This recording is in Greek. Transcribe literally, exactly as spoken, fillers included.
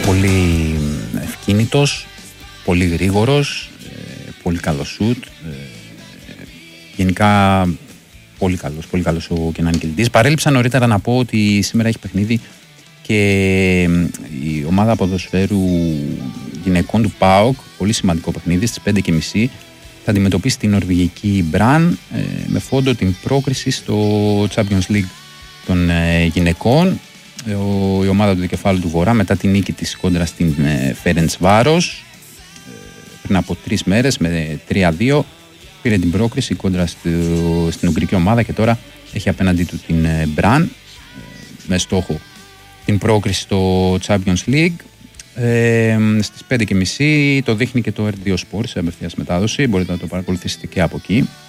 Πολύ ευκίνητος, πολύ γρήγορος, πολύ καλό σουτ. Γενικά πολύ καλός, πολύ καλός ο Κενάν Κιλντής. Παρέλειψα νωρίτερα να πω ότι σήμερα έχει παιχνίδι και η ομάδα ποδοσφαίρου γυναικών του ΠΑΟΚ, πολύ σημαντικό παιχνίδι, στις πέντε και μισή θα αντιμετωπίσει την νορβηγική Μπραν με φόντο την πρόκριση στο Champions League των γυναικών. Η ομάδα του δικεφάλου του Βορρά μετά την νίκη της κόντρα στην Φέρεντσβάρος πριν από τρεις μέρες με τρία δύο πήρε την πρόκριση κόντρα στην Ουγγρική ομάδα και τώρα έχει απέναντί του την Μπραν με στόχο την πρόκριση στο Champions League. Ε, στις πέντε και μισή το δείχνει και το αρ δύο Sport σε απευθείας μετάδοση, μπορείτε να το παρακολουθήσετε και από εκεί.